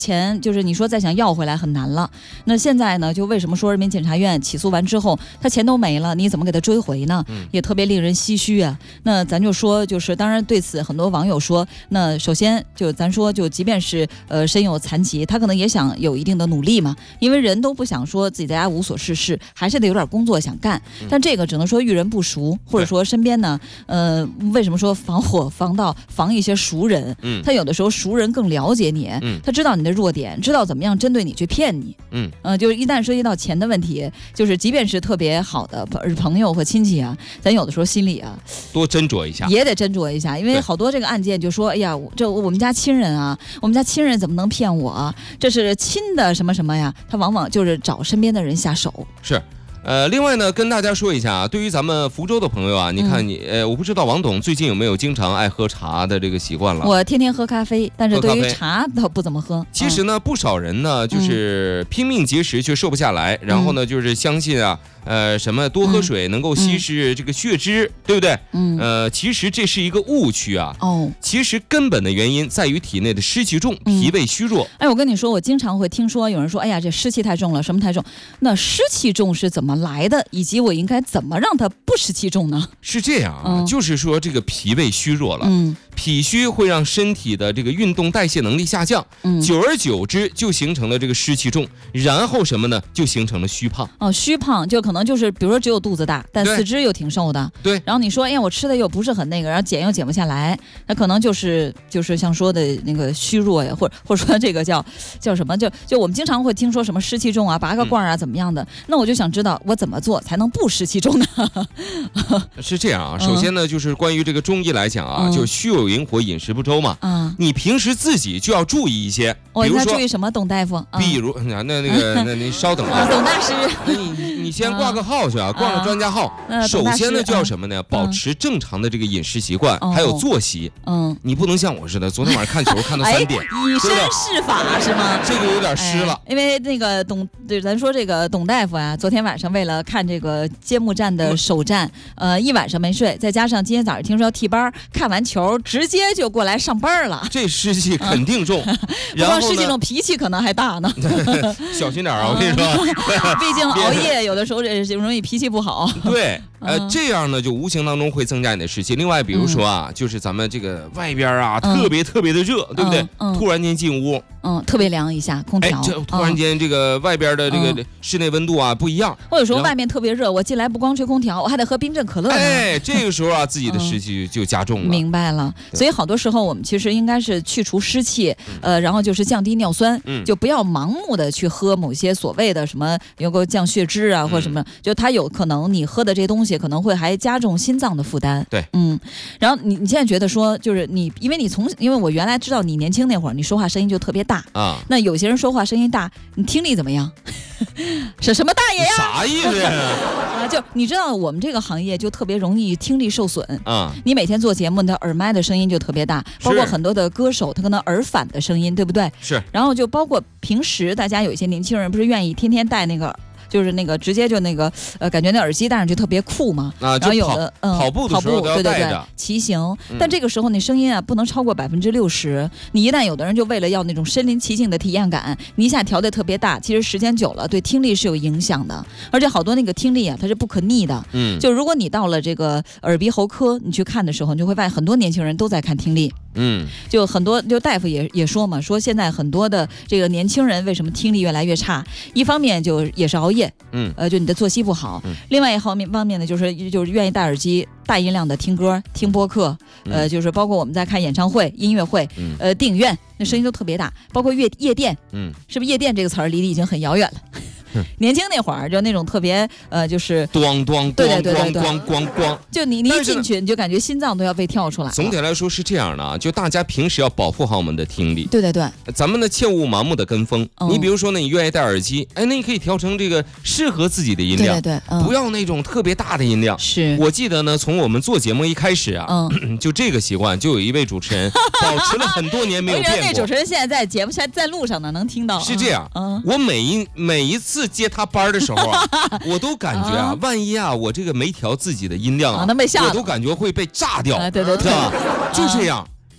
钱就是你说再想要回来很难了。那现在呢，就为什么说人民检察院起诉完之后，他钱都没了，你怎么给他追回呢？也特别令人唏嘘啊。那咱就说，就是当然对此很多网友说，那首先就咱说，就即便是身有残疾，他可能也想有一定的努力嘛，因为人都不想说自己在家无所事事，还是得有点工作想干。但这个只能说遇人不熟，或者说身边呢，为什么说防火防盗防一些熟人？他有的时候熟人更了解你，他知道你的弱点，知道怎么样针对你去骗你。就是一旦涉及到钱的问题，就是即便是特别好的朋友和亲戚啊，咱有的时候心里啊多斟酌一下， 也得斟酌一下，因为好多这个案件就说，哎呀，这我们家亲人啊，我们家亲人怎么能骗我啊？这是亲的什么什么呀？他往往就是找身边的人下手。 是。另外呢，跟大家说一下啊，对于咱们福州的朋友啊，你看你，我不知道王董最近有没有经常爱喝茶的这个习惯了。 我天天喝咖啡，但是对于茶倒不怎么喝。 其实呢，不少人呢就是拼命节食却瘦不下来，然后呢就是相信啊，什么多喝水能够稀释这个血脂，对不对？其实这是一个误区啊。其实根本的原因在于体内的湿气重，脾胃虚弱。 我跟你说，我经常会听说有人说，哎呀，这湿气太重了，什么太重？那湿气重是怎么来的，以及我应该怎么让它不湿气重呢？ 是这样啊，就是说这个脾胃虚弱了，脾虚会让身体的这个运动代谢能力下降，久而久之就形成了这个湿气重，然后什么呢？就形成了虚胖。虚胖就可能就是比如说只有肚子大，但四肢又挺瘦的。 对。 然后你说，哎呀，我吃的又不是很那个，然后减又减不下来，那可能就是像说的那个虚弱呀，或者说这个叫什么？就我们经常会听说什么湿气重啊，拔个罐啊，怎么样的？那我就想知道我怎么做才能不湿气重呢？ 是这样啊，首先呢，就是关于这个中医来讲啊，就虚有营火，饮食不周嘛。你平时自己就要注意一些，比如说注意什么？董大夫？ 比如那你稍等啊， 董大师， 那你先挂个号去啊，挂个专家号。首先呢，就要什么呢？保持正常的这个饮食习惯，还有作息。你不能像我似的，昨天晚上看球看到3点， 以身试法是吗？ 这个有点湿了。 因为那个咱说这个董大夫啊，昨天晚上为了看这个揭幕战的首战，一晚上没睡，再加上今天早上听说要替班，看完球直接就过来上班了。 这湿气肯定重， 然后湿气重，脾气可能还大呢。 小心点啊，我跟你说， 毕竟熬夜有的时候容易脾气不好。 对，这样呢就无形当中会增加你的湿气。另外，比如说啊，就是咱们这个外边啊特别的热，对不对？突然间进屋， 特别凉一下，空调， 这突然间这个外边的这个室内温度啊不一样。 我有时候外面特别热，我进来不光吹空调，我还得喝冰镇可乐。 这个时候啊，自己的湿气就加重了。 明白了。所以好多时候我们其实应该是去除湿气，然后就是降低尿酸，就不要盲目的去喝某些所谓的什么能够降血脂啊或者什么，就它有可能你喝的这些东西可能会还加重心脏的负担。 对， 然后你现在觉得说，就是因为我原来知道你年轻那会儿，你说话声音就特别大啊。那有些人说话声音大，你听力怎么样？是什么大爷呀？ 啥意思呀？ 就你知道我们这个行业就特别容易听力受损啊。你每天做节目，你的耳麦的声音就特别大，包括很多的歌手，他可能耳返的声音，对不对？ 是。 然后就包括平时大家有一些年轻人不是愿意天天戴那个。就是那个直接就那个感觉那耳机戴上去特别酷嘛，然后有的跑步的时候都要戴着， 对，骑行。但这个时候你声音啊不能超过60%，你一旦有的人就为了要那种身临其境的体验感，你一下调得特别大，其实时间久了对听力是有影响的，而且好多那个听力啊它是不可逆的。就如果你到了这个耳鼻喉科你去看的时候，你就会发现很多年轻人都在看听力。就很多就大夫也说嘛，说现在很多的这个年轻人为什么听力越来越差，一方面就也是熬夜，就你的作息不好，另外一方面呢就是愿意戴耳机大音量的听歌听播客，就是包括我们在看演唱会音乐会，电影院那声音都特别大，包括夜店，是不是夜店这个词儿离得已经很遥远了？年轻那会儿就那种特别就是咣咣咣咣咣咣咣， 就你一进去你就感觉心脏都要被跳出来了。 总体来说是这样的啊，就大家平时要保护好我们的听力。 对， 咱们呢切勿盲目的跟风。你比如说呢，你愿意戴耳机，那你可以调成这个适合自己的音量， 对， 不要那种特别大的音量。 是我记得呢，从我们做节目一开始啊，就这个习惯，就有一位主持人保持了很多年没有变过。 那主持人现在在节目在路上呢，能听到。 是这样，我每一次接他班的时候啊，我都感觉啊，万一啊，我这个没调自己的音量啊， 能被吓到， 我都感觉会被炸掉。 对， 就这样。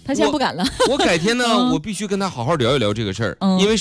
他现在不敢了。 我改天呢，我必须跟他好好聊一聊这个事儿，因为